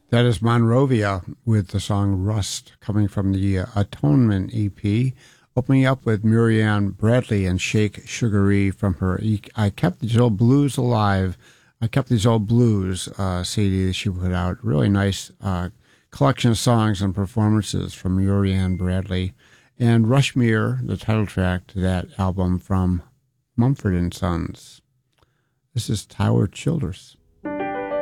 That is Monrovia with the song Rust coming from the Atonement EP, opening up with Marianne Bradley and Shake Sugary from her I Kept These Old Blues Alive. I Kept These Old Blues CD that she put out. Really nice collection of songs and performances from Marianne Bradley. And Rushmere, the title track to that album from Mumford and Sons. This is Tower Childers.